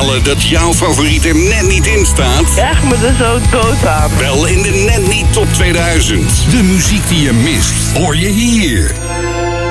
balen dat jouw favoriet er net niet in staat? Echt me er zo dood aan. Wel in de Net Niet Top 2000. De muziek die je mist, hoor je hier.